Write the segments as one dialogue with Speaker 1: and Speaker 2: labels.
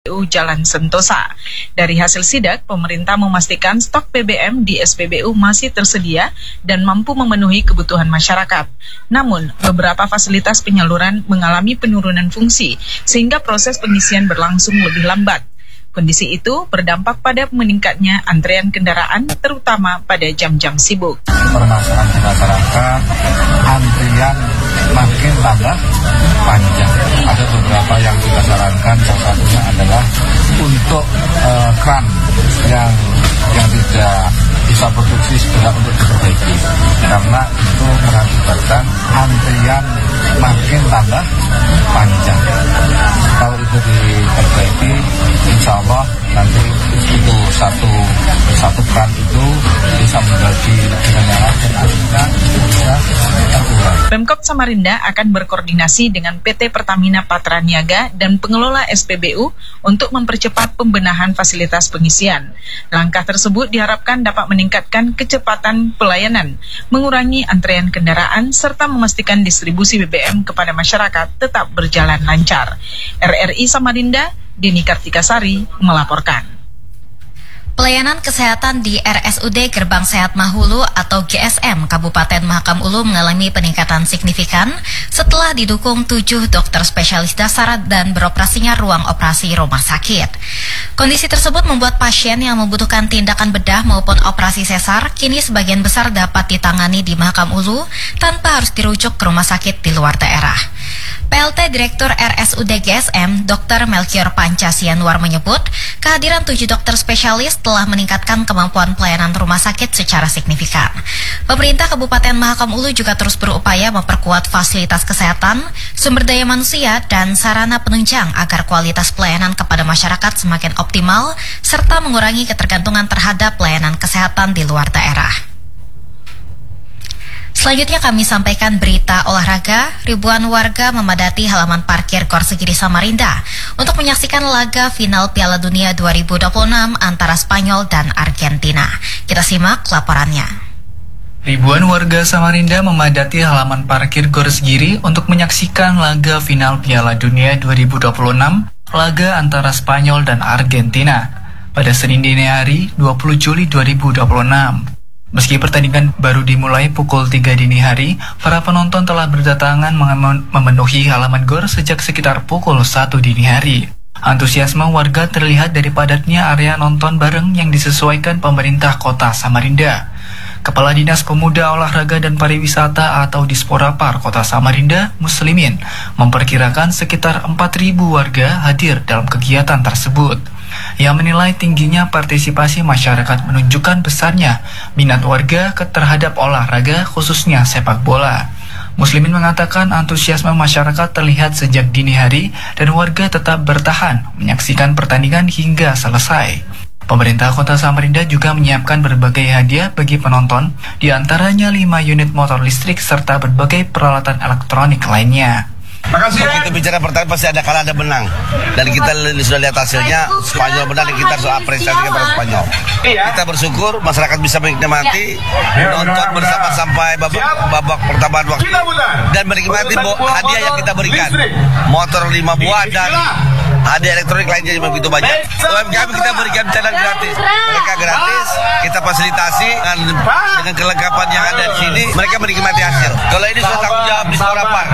Speaker 1: Jalan Sentosa. Dari hasil sidak, pemerintah memastikan stok BBM di SPBU masih tersedia dan mampu memenuhi kebutuhan masyarakat. Namun, beberapa fasilitas penyaluran mengalami penurunan fungsi, sehingga proses pengisian berlangsung lebih lambat. Kondisi itu berdampak pada meningkatnya antrean kendaraan, terutama pada jam-jam sibuk.
Speaker 2: Permasalahan di masyarakat, antrian makin tambah panjang. Ada beberapa yang kita sarankan, salah satunya adalah untuk kran yang tidak bisa produksi segera untuk diperbaiki, karena itu mengakibatkan antrian makin tambah panjang. Kalau itu diperbaiki, insya Allah nanti itu satu kran itu bisa menjadi dengan nyaman dan akhirnya bisa terurai.
Speaker 1: Pemkot Samarinda akan berkoordinasi dengan PT Pertamina Patraniaga dan pengelola SPBU untuk mempercepat pembenahan fasilitas pengisian. Langkah tersebut diharapkan dapat meningkatkan kecepatan pelayanan, mengurangi antrean kendaraan, serta memastikan distribusi BBM kepada masyarakat tetap berjalan lancar. RRI Samarinda, Dini Kartikasari melaporkan.
Speaker 3: Pelayanan kesehatan di RSUD Gerbang Sehat Mahulu atau GSM Kabupaten Mahakam Ulu mengalami peningkatan signifikan setelah didukung 7 dokter spesialis dasar dan beroperasinya ruang operasi rumah sakit. Kondisi tersebut membuat pasien yang membutuhkan tindakan bedah maupun operasi sesar kini sebagian besar dapat ditangani di Mahakam Ulu tanpa harus dirujuk ke rumah sakit di luar daerah. PLT Direktur RSUD GSM, Dr. Melchior Panca Sianuar menyebut, kehadiran 7 dokter spesialis telah meningkatkan kemampuan pelayanan rumah sakit secara signifikan. Pemerintah Kabupaten Mahakam Ulu juga terus berupaya memperkuat fasilitas kesehatan, sumber daya manusia, dan sarana penunjang agar kualitas pelayanan kepada masyarakat semakin optimal, serta mengurangi ketergantungan terhadap pelayanan kesehatan di luar daerah. Selanjutnya kami sampaikan berita olahraga. Ribuan warga memadati halaman parkir Gor Segiri Samarinda untuk menyaksikan laga final Piala Dunia 2026 antara Spanyol dan Argentina. Kita simak laporannya.
Speaker 4: Ribuan warga Samarinda memadati halaman parkir Gor Segiri untuk menyaksikan laga final Piala Dunia 2026, laga antara Spanyol dan Argentina pada Senin dini hari 20 Juli 2026. Meski pertandingan baru dimulai pukul 3 dini hari, para penonton telah berdatangan memenuhi halaman gor sejak sekitar pukul 1 dini hari. Antusiasme warga terlihat dari padatnya area nonton bareng yang disesuaikan pemerintah kota Samarinda. Kepala Dinas Pemuda, Olahraga dan Pariwisata atau Disporapar Kota Samarinda, Muslimin, memperkirakan sekitar 4.000 warga hadir dalam kegiatan tersebut. Yang menilai tingginya partisipasi masyarakat menunjukkan besarnya minat warga terhadap olahraga khususnya sepak bola. Muslimin mengatakan antusiasme masyarakat terlihat sejak dini hari dan warga tetap bertahan menyaksikan pertandingan hingga selesai. Pemerintah Kota Samarinda juga menyiapkan berbagai hadiah bagi penonton, diantaranya 5 unit motor listrik serta berbagai peralatan elektronik lainnya.
Speaker 5: Kita bicara pertandingan pasti ada kalah ada menang, dan kita sudah lihat hasilnya. Spanyol menang dan kita harus apresiasi kepada Spanyol. Kita bersyukur masyarakat bisa menikmati nonton bersama sampai babak pertambahan waktu dan menikmati hadiah yang kita berikan, motor 5 buah dan hadiah elektronik lainnya yang begitu banyak. Kami kita berikan cadangan gratis, mereka gratis, kita fasilitasi dengan kelengkapan yang ada di sini. Mereka menikmati hasil. Kalau ini sudah tanggung jawab di Disporapar.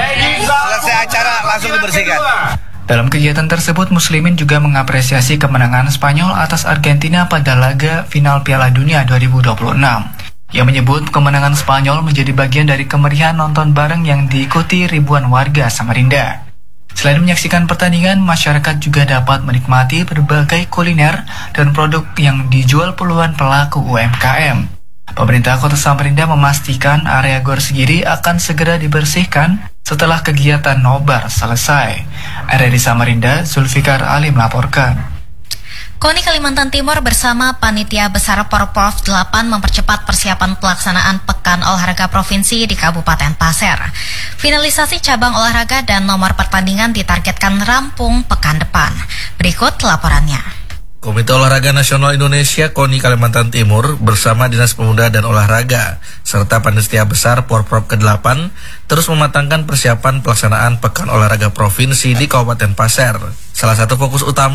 Speaker 5: Selesai acara langsung dibersihkan.
Speaker 4: Dalam kegiatan tersebut, Muslimin juga mengapresiasi kemenangan Spanyol atas Argentina pada laga final Piala Dunia 2026. Ia menyebut kemenangan Spanyol menjadi bagian dari kemeriahan nonton bareng yang diikuti ribuan warga Samarinda. Selain menyaksikan pertandingan, masyarakat juga dapat menikmati berbagai kuliner dan produk yang dijual puluhan pelaku UMKM. Pemerintah Kota Samarinda memastikan area Gor Segiri akan segera dibersihkan setelah kegiatan nobar selesai. RRI Samarinda, Zulfikar Ali melaporkan.
Speaker 3: KONI Kalimantan Timur bersama Panitia Besar Porprov 8 mempercepat persiapan pelaksanaan Pekan Olahraga Provinsi di Kabupaten Pasir. Finalisasi cabang olahraga dan nomor pertandingan ditargetkan rampung pekan depan. Berikut laporannya.
Speaker 6: Komite Olahraga Nasional Indonesia KONI Kalimantan Timur bersama Dinas Pemuda dan Olahraga serta Panitia Besar Porprov ke-8 terus mematangkan persiapan pelaksanaan Pekan Olahraga Provinsi di Kabupaten Pasir. Salah satu fokus utama